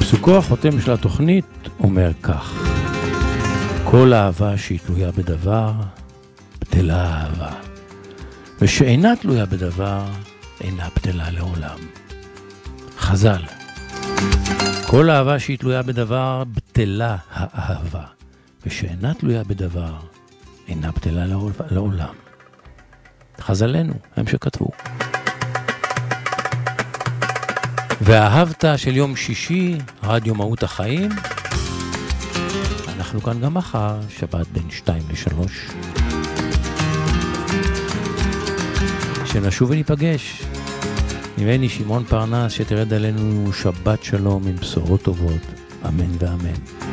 פסוקו החותם של התוכנית אומר כך: כל אהבה שהיא תלויה בדבר, בטלה אהבה. ושאינה תלויה בדבר, אינה בטלה לעולם. חז"ל. כל אהבה שהיא תלויה בדבר, בטלה האהבה. ושאינה תלויה בדבר, אינה בטלה לעולם. חז"לנו, הם שכתבו. והאהבת של יום שישי, רדיו מהות החיים. אנחנו כאן גם מחר, שבת בין 2 ל-3. שנשוב וניפגש. ממני שמעון פרנס, שתרד עלינו שבת שלום עם בשורות טובות. אמן ואמן.